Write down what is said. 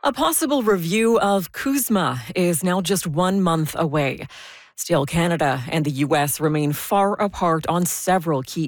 A possible review of CUSMA is now just 1 month away. Still, Canada and the U.S. remain far apart on several key